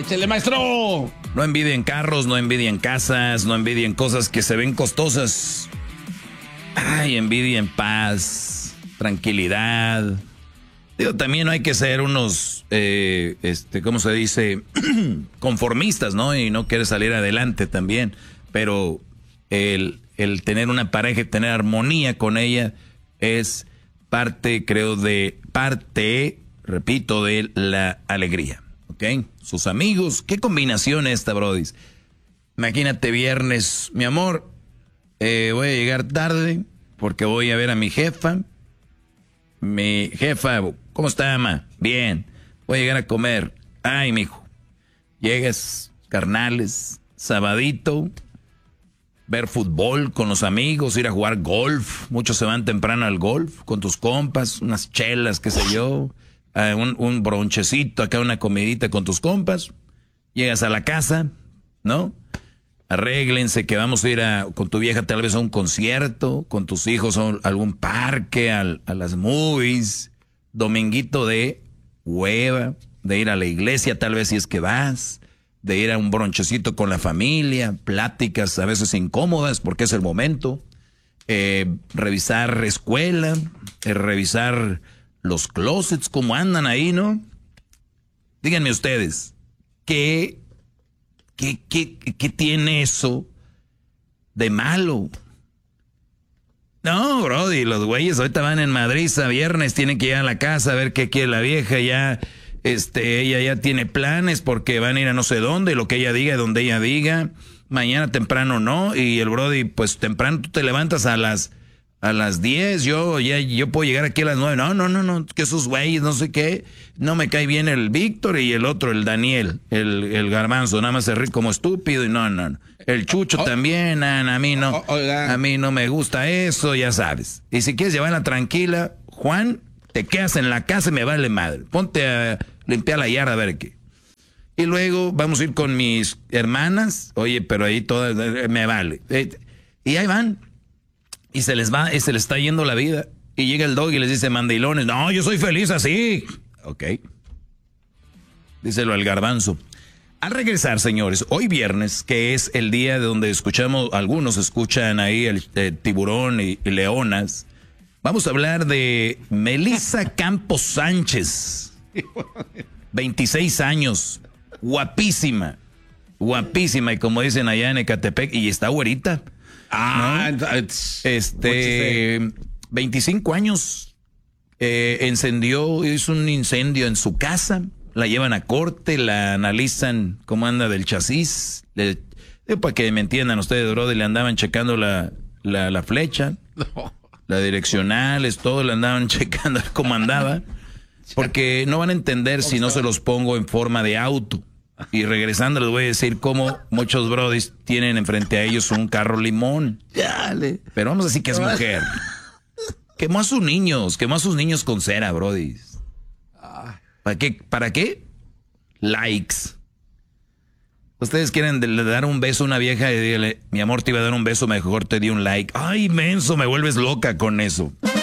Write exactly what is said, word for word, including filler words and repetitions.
¡Échale, maestro! No envidien carros, no envidien casas, no envidien cosas que se ven costosas. Ay, envidien paz, tranquilidad. Digo, también no hay que ser unos, eh, este, ¿cómo se dice? Conformistas, ¿no? Y no querer salir adelante también. Pero el, el tener una pareja y tener armonía con ella es parte, creo, de parte, repito, de la alegría. ¿Ok? Sus amigos, ¿qué combinación esta, Brody? Imagínate viernes, mi amor, eh, voy a llegar tarde porque voy a ver a mi jefa. Mi jefa, ¿cómo está, mamá? Bien. Voy a llegar a comer. Ay, mijo. Llegas, carnales, sabadito, ver fútbol con los amigos, ir a jugar golf. Muchos se van temprano al golf con tus compas, unas chelas, qué sé yo, uh, un, un bronchecito, acá una comidita con tus compas. Llegas a la casa, ¿no? Arréglense que vamos a ir a, con tu vieja tal vez a un concierto, con tus hijos a algún parque, a, a las movies. Dominguito de hueva, de ir a la iglesia tal vez si es que vas, de ir a un bronchecito con la familia, pláticas a veces incómodas porque es el momento, eh, revisar escuela, eh, revisar los closets, cómo andan ahí, ¿no? Díganme ustedes, ¿qué, qué, qué, qué tiene eso de malo? No, brody, los güeyes ahorita van en Madrid a viernes, tienen que ir a la casa a ver qué quiere la vieja, ya, este, ella ya tiene planes porque van a ir a no sé dónde, lo que ella diga, donde ella diga, mañana temprano no, y el brody, pues temprano tú te levantas a las, a las diez, yo, ya, yo puedo llegar aquí a las nueve, no, no, no, no, que esos güeyes, no sé qué, no me cae bien el Víctor y el otro, el Daniel, el, el Garbanzo, nada más se ríe como estúpido y no, no, no. El Chucho oh. también, a, a mí no, oh, a mí no me gusta eso, ya sabes. Y si quieres llevarla tranquila, Juan, te quedas en la casa y me vale madre. Ponte a limpiar la yarda a ver qué. Y luego vamos a ir con mis hermanas, oye, pero ahí todas, me vale. Y ahí van. Y se les va, y se les está yendo la vida. Y llega el dog y les dice, mandilones, no, yo soy feliz así. Ok. Díselo al Garbanzo. Al regresar, señores, hoy viernes, que es el día de donde escuchamos, algunos escuchan ahí el eh, Tiburón y, y Leonas, vamos a hablar de Melissa Campos Sánchez, veintiséis años, guapísima, guapísima, y como dicen allá en Ecatepec, y está güerita. Ah, ¿no? Este, veinticinco años, eh, encendió, hizo un incendio en su casa. La llevan a corte, la analizan cómo anda del chasis. Le, eh, para que me entiendan ustedes, brother, le andaban checando la, la, la flecha, no. La direccionales, todo le andaban checando cómo andaba. Porque no van a entender si no se los pongo en forma de auto. Y regresando les voy a decir cómo muchos brodis tienen enfrente a ellos un carro limón. Dale. Pero vamos a decir que es mujer. Quemó a sus niños, quemó a sus niños con cera, brodis. ¿Para qué? ¿Para qué? Likes. Ustedes quieren de, de dar un beso a una vieja y dígale, mi amor, te iba a dar un beso, mejor te di un like. Ay, menso, me vuelves loca con eso.